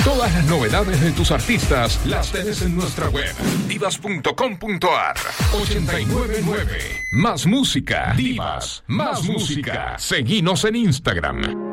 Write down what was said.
Todas las novedades de tus artistas las tenés en nuestra web, divas.com.ar. 899. Más música. Divas. Más música. Seguinos en Instagram.